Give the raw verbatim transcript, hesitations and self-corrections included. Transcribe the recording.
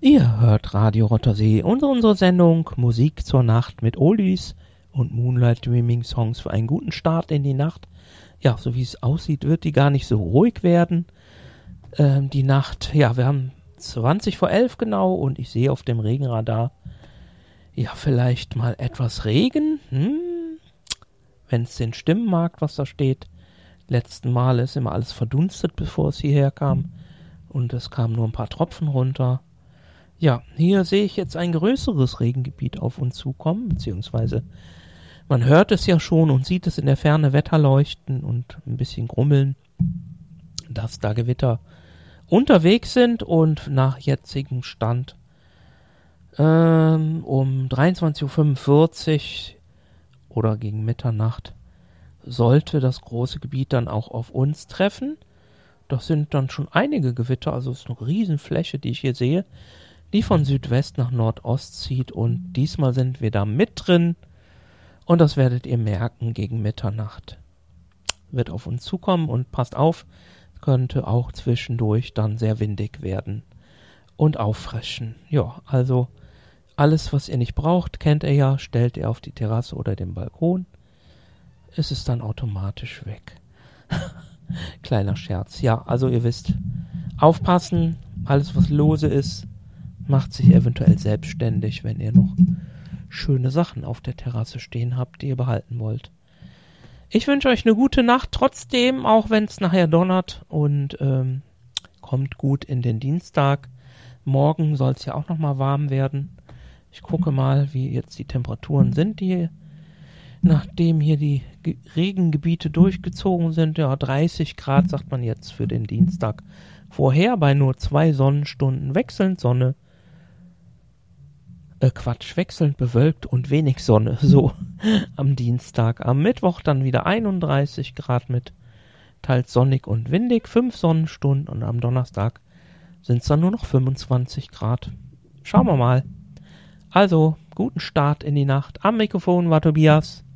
Ihr hört Radio Rottersee und unsere Sendung Musik zur Nacht mit Oldies und Moonlight Dreaming Songs für einen guten Start in die Nacht. Ja, so wie es aussieht, wird die gar nicht so ruhig werden. Ähm, die Nacht, ja, wir haben zwanzig vor elf genau und ich sehe auf dem Regenradar, ja, vielleicht mal etwas Regen. Hm, wenn es denn stimmen mag, was da steht. Letzten Mal ist immer alles verdunstet, bevor es hierher kam. Und es kamen nur ein paar Tropfen runter. Ja, hier sehe ich jetzt ein größeres Regengebiet auf uns zukommen, beziehungsweise man hört es ja schon und sieht es in der Ferne Wetterleuchten und ein bisschen grummeln, dass da Gewitter unterwegs sind und nach jetzigem Stand ähm, um dreiundzwanzig Uhr fünfundvierzig oder gegen Mitternacht sollte das große Gebiet dann auch auf uns treffen. Das sind dann schon einige Gewitter, also es ist eine Riesenfläche, die ich hier sehe, die von Südwest nach Nordost zieht und diesmal sind wir da mit drin und das werdet ihr merken gegen Mitternacht. Wird auf uns zukommen und passt auf, könnte auch zwischendurch dann sehr windig werden und auffrischen. Ja, also alles, was ihr nicht braucht, kennt ihr ja, stellt ihr auf die Terrasse oder den Balkon, ist es dann automatisch weg. Kleiner Scherz. Ja, also ihr wisst, aufpassen, alles was lose ist, macht sich eventuell selbstständig, wenn ihr noch schöne Sachen auf der Terrasse stehen habt, die ihr behalten wollt. Ich wünsche euch eine gute Nacht trotzdem, auch wenn es nachher donnert und ähm, kommt gut in den Dienstag. Morgen soll es ja auch nochmal warm werden. Ich gucke mal, wie jetzt die Temperaturen sind, die nachdem hier die Ge- Regengebiete durchgezogen sind. Ja, dreißig Grad sagt man jetzt für den Dienstag. Vorher bei nur zwei Sonnenstunden wechselnd Sonne. Äh, Quatsch, wechselnd bewölkt und wenig Sonne, so am Dienstag. Am Mittwoch dann wieder einunddreißig Grad mit teils sonnig und windig, fünf Sonnenstunden und am Donnerstag sind es dann nur noch fünfundzwanzig Grad. Schauen wir mal. Also, guten Start in die Nacht. Am Mikrofon war Tobias.